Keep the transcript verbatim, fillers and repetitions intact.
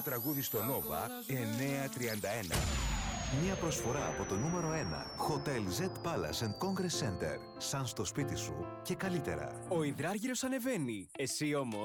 τραγούδι στο Nova εννιακόσια τριάντα ένα. Μια προσφορά από το νούμερο ένα Hotel Z Palace and Congress Center. Σαν στο σπίτι σου και καλύτερα. Ο υδράργυρος ανεβαίνει. Εσύ όμως